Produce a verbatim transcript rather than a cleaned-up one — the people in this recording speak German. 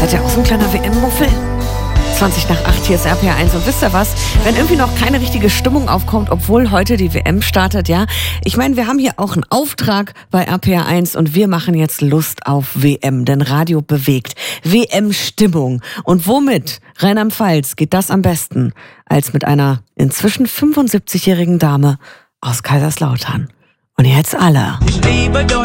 Seid ihr auch so ein kleiner W M-Muffel? zwanzig nach acht, hier ist R P R eins. Und wisst ihr was? Wenn irgendwie noch keine richtige Stimmung aufkommt, obwohl heute die W M startet, ja. Ich meine, wir haben hier auch einen Auftrag bei R P R eins und wir machen jetzt Lust auf W M, denn Radio bewegt. W M-Stimmung. Und womit, Rheinland-Pfalz, geht das am besten, als mit einer inzwischen fünfundsiebzigjährigen Dame aus Kaiserslautern. Und jetzt alle. Ich liebe Deutschland.